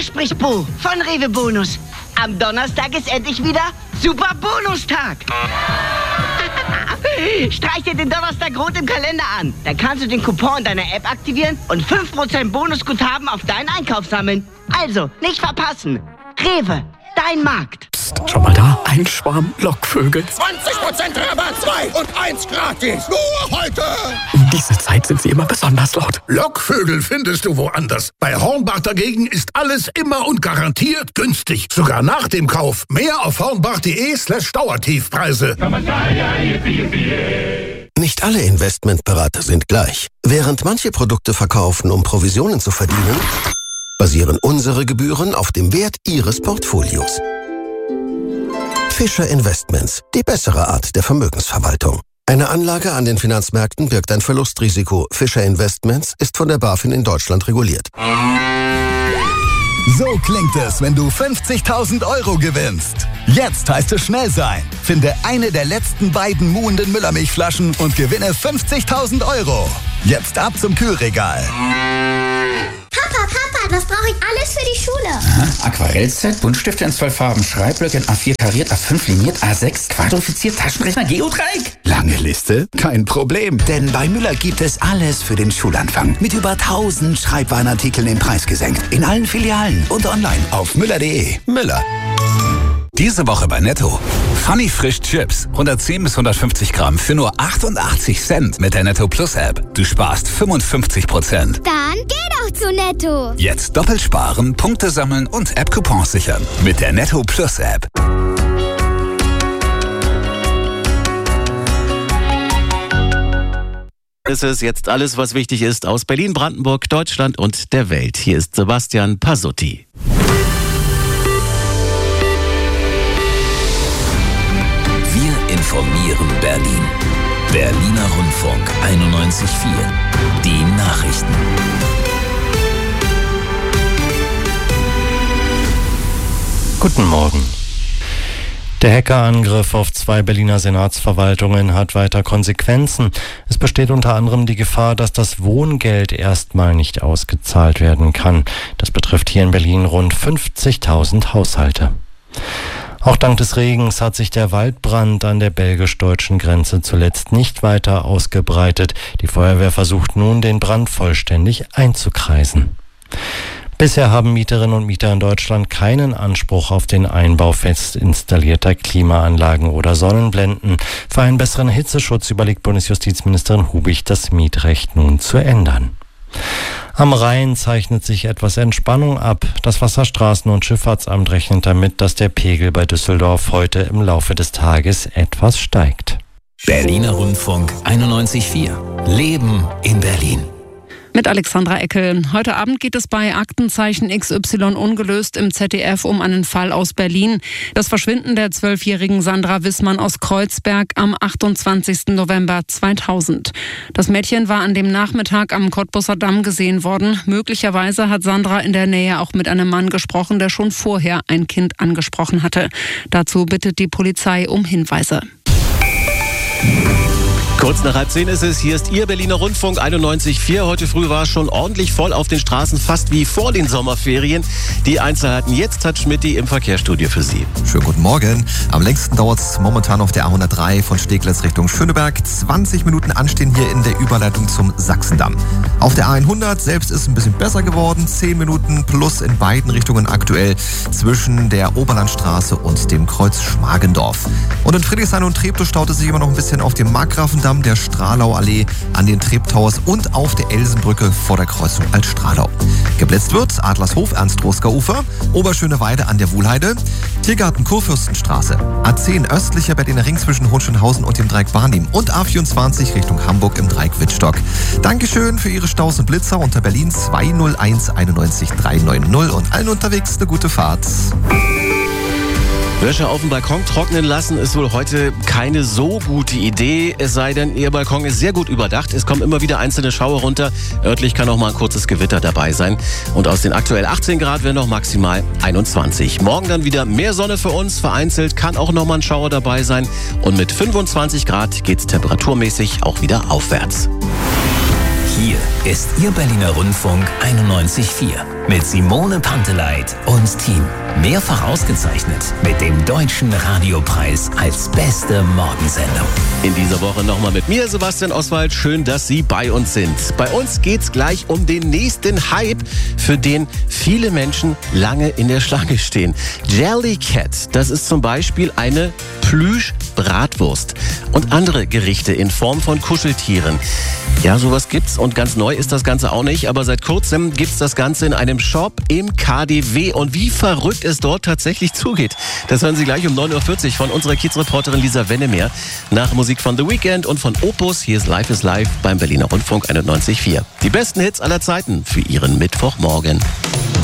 spricht Bo von Rewe Bonus. Am Donnerstag ist endlich wieder Super Bonustag. Streich dir den Donnerstag rot im Kalender an. Dann kannst du den Coupon deiner App aktivieren und 5% Bonusguthaben auf deinen Einkauf sammeln. Also, nicht verpassen. Rewe, dein Markt. Psst, schau mal da. Ein Schwarm Lockvögel. 20% Rabatt, 2 und 1 gratis. Nur heute. Um diese Zeit sind sie immer besonders laut. Lockvögel findest du woanders. Bei Hornbach dagegen ist alles immer und garantiert günstig. Sogar nach dem Kauf. Mehr auf hornbach.de/Dauertiefpreise. Nicht alle Investmentberater sind gleich. Während manche Produkte verkaufen, um Provisionen zu verdienen, basieren unsere Gebühren auf dem Wert Ihres Portfolios. Fischer Investments, die bessere Art der Vermögensverwaltung. Eine Anlage an den Finanzmärkten birgt ein Verlustrisiko. Fischer Investments ist von der BaFin in Deutschland reguliert. So klingt es, wenn du 50.000 € gewinnst. Jetzt heißt es schnell sein. Finde eine der letzten beiden muhenden Müllermilchflaschen und gewinne 50.000 €. Jetzt ab zum Kühlregal. Papa, was brauche ich alles für die Schule? Aquarellset, Buntstifte in 12 Farben, Schreibblöcke in A4 kariert, A5 liniert, A6 quadrifiziert, Taschenrechner, Geodreieck. Lange Liste? Kein Problem, denn bei Müller gibt es alles für den Schulanfang. Mit über 1000 Schreibwarenartikeln im Preis gesenkt. In allen Filialen und online auf müller.de. Müller. Diese Woche bei Netto. Funny Frisch Chips. 110 bis 150 Gramm für nur 88 Cent mit der Netto Plus App. Du sparst 55%. Dann geh doch zu Netto. Jetzt doppelt sparen, Punkte sammeln und App-Coupons sichern. Mit der Netto Plus App. Es ist jetzt alles, was wichtig ist aus Berlin, Brandenburg, Deutschland und der Welt. Hier ist Sebastian Pasutti. Wir informieren Berlin. Berliner Rundfunk 91.4. Die Nachrichten. Guten Morgen. Der Hackerangriff auf 2 Berliner Senatsverwaltungen hat weiter Konsequenzen. Es besteht unter anderem die Gefahr, dass das Wohngeld erstmal nicht ausgezahlt werden kann. Das betrifft hier in Berlin rund 50.000 Haushalte. Auch dank des Regens hat sich der Waldbrand an der belgisch-deutschen Grenze zuletzt nicht weiter ausgebreitet. Die Feuerwehr versucht nun, den Brand vollständig einzukreisen. Bisher haben Mieterinnen und Mieter in Deutschland keinen Anspruch auf den Einbau fest installierter Klimaanlagen oder Sonnenblenden. Für einen besseren Hitzeschutz überlegt Bundesjustizministerin Hubig, das Mietrecht nun zu ändern. Am Rhein zeichnet sich etwas Entspannung ab. Das Wasserstraßen- und Schifffahrtsamt rechnet damit, dass der Pegel bei Düsseldorf heute im Laufe des Tages etwas steigt. Berliner Rundfunk 91.4. Leben in Berlin. Mit Alexandra Eckel. Heute Abend geht es bei Aktenzeichen XY ungelöst im ZDF um einen Fall aus Berlin. Das Verschwinden der 12-jährigen Sandra Wissmann aus Kreuzberg am 28. November 2000. Das Mädchen war an dem Nachmittag am Cottbusser Damm gesehen worden. Möglicherweise hat Sandra in der Nähe auch mit einem Mann gesprochen, der schon vorher ein Kind angesprochen hatte. Dazu bittet die Polizei um Hinweise. Kurz nach 9:30 ist es. Hier ist Ihr Berliner Rundfunk 91.4. Heute früh war es schon ordentlich voll auf den Straßen, fast wie vor den Sommerferien. Die Einzelheiten jetzt hat Schmidti im Verkehrsstudio für Sie. Schönen guten Morgen. Am längsten dauert es momentan auf der A103 von Steglitz Richtung Schöneberg. 20 Minuten anstehen hier in der Überleitung zum Sachsendamm. Auf der A100 selbst ist es ein bisschen besser geworden. 10 Minuten plus in beiden Richtungen aktuell zwischen der Oberlandstraße und dem Kreuz Schmargendorf. Und in Friedrichshain und Treptow staut es sich immer noch ein bisschen auf dem Markgrafendamm, der Strahlau-Allee, an den Treptowers und auf der Elsenbrücke vor der Kreuzung Alt-Strahlau. Geblitzt wird Adlershof, Ernst-Rosker-Ufer, Oberschöneweide an der Wuhlheide, Tiergarten Kurfürstenstraße, A10 östlicher Berliner Ring zwischen Hohenschönhausen und dem Dreieck Barnim und A24 Richtung Hamburg im Dreieck Wittstock. Dankeschön für Ihre Staus und Blitzer unter Berlin 201 91 390 und allen unterwegs eine gute Fahrt. Wäsche auf dem Balkon trocknen lassen ist wohl heute keine so gute Idee, es sei denn, Ihr Balkon ist sehr gut überdacht. Es kommen immer wieder einzelne Schauer runter. Örtlich kann auch mal ein kurzes Gewitter dabei sein. Und aus den aktuell 18 Grad werden noch maximal 21. Morgen dann wieder mehr Sonne für uns. Vereinzelt kann auch noch mal ein Schauer dabei sein. Und mit 25 Grad geht's temperaturmäßig auch wieder aufwärts. Hier ist Ihr Berliner Rundfunk 91.4 mit Simone Panteleit und Team. Mehrfach ausgezeichnet mit dem Deutschen Radiopreis als beste Morgensendung. In dieser Woche nochmal mit mir, Sebastian Oswald. Schön, dass Sie bei uns sind. Bei uns geht's gleich um den nächsten Hype, für den viele Menschen lange in der Schlange stehen. Jellycat, das ist zum Beispiel eine Plüsch-Bratwurst und andere Gerichte in Form von Kuscheltieren. Ja, sowas gibt's und ganz neu ist das Ganze auch nicht, aber seit kurzem gibt's das Ganze in einem Shop im KaDeWe und wie verrückt es dort tatsächlich zugeht, das hören Sie gleich um 9.40 Uhr von unserer Kiezreporterin Lisa Wennemer nach Musik von The Weeknd und von Opus. Hier ist Life is Life beim Berliner Rundfunk 91.4. Die besten Hits aller Zeiten für Ihren Mittwochmorgen.